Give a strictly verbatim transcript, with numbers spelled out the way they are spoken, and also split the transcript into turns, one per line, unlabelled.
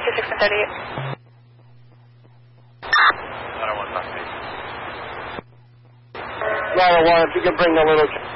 two six and thirty-eight.
I don't want to talk to you.
nine oh one, if you can bring the little...